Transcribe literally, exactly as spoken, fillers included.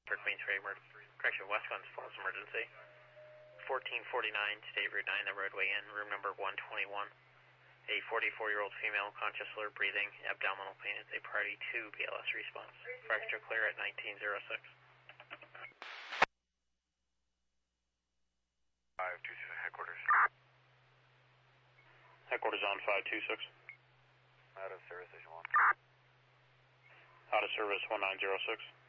Main Street, correction, Westbound Falls emergency. fourteen forty-nine, State Route nine, the roadway in, room number one twenty-one. A forty-four-year-old female, conscious, slurred breathing, abdominal pain is a priority two B L S response. Fracture clear at nineteen oh six. five two six headquarters. Headquarters on five two six. Out of service station one. Out of service one nine zero six.